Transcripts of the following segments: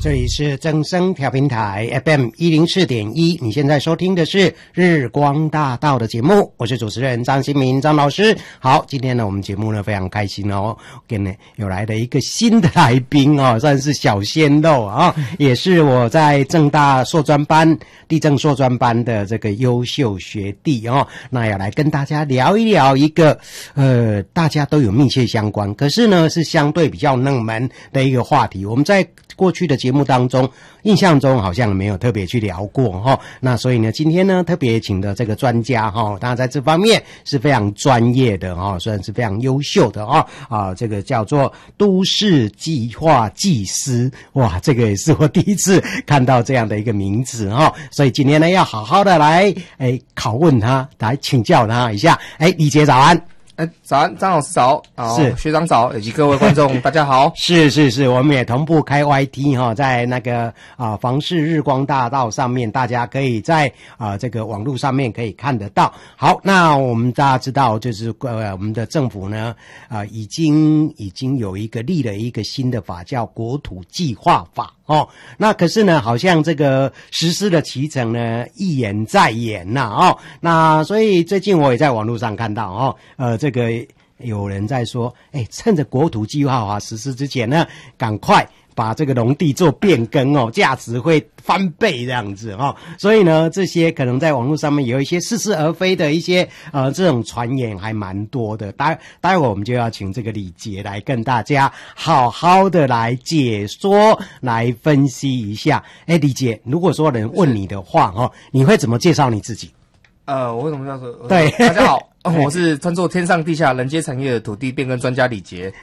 这里是正声调频台 FM104.1，你现在收听的是日光大道的节目，我是主持人张新民张老师。好，今天呢我们节目呢非常开心哦，跟呢有来的一个新的来宾哦，算是小鲜肉啊，也是我在政大硕专班地政硕专班的这个优秀学弟哦，那要来跟大家聊一聊一个大家都有密切相关，可是呢是相对比较冷门的一个话题。我们在过去的节目当中，印象中好像没有特别去聊过哈。那所以呢，今天呢特别请的这个专家哈，当然在这方面是非常专业的哈，算是非常优秀的这个叫做都市计划技师，哇，这个也是我第一次看到这样的一个名字哈。所以今天呢要好好的来拷问他，来请教他一下。李杰早安。 早安，张老师早，是学长早，以及各位观众大家好。 是，我们也同步开 YT 哈，在那个房市日光大道上面，大家可以在这个网络上面可以看得到。好，那我们大家知道，就是我们的政府呢已经有立了一个新的法，叫国土计划法哦。那可是呢，好像这个实施的期程呢一延再延哦。那所以最近我也在网络上看到这个有人在说，趁着国土计划法实施之前呢，赶快把这个农地做变更哦，价值会翻倍这样子哦。所以呢，这些可能在网络上面有一些似是而非的一些这种传言还蛮多的。待会我们就要请这个李杰来跟大家好好的来解说，来分析一下。李杰，如果说人问你的话你会怎么介绍你自己？ 我为什么要说？ 对， 大家好。我是穿梭天上地下人皆产业的土地变更专家李杰。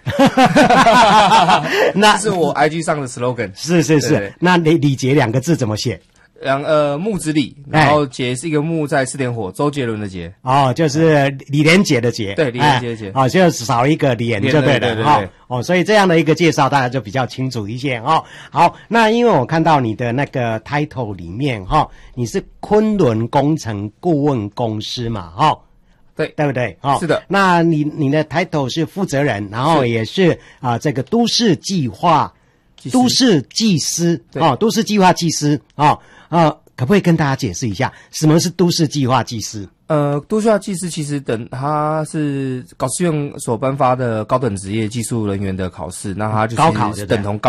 那是我 IG 上的 slogan。 是。那李杰两个字怎么写？ 木子李，然后杰是一个木在四点火，周杰伦的杰。 就是李连杰的杰。 对，李连杰的杰。 就少一个连就对了。对。所以这样的一个介绍大家就比较清楚一些好，那因为我看到你的那个 title 里面你是昆仑工程顾问公司嘛对不对？ 是的。 那你的 title 是负责人，然后也是这个都市计划都市技师都市计划技师可不可以跟大家解释一下什么是都市计划技师？ 都市计划技师其实它是考试院所颁发的高等职业技术人员的考试，那它就是高考等同高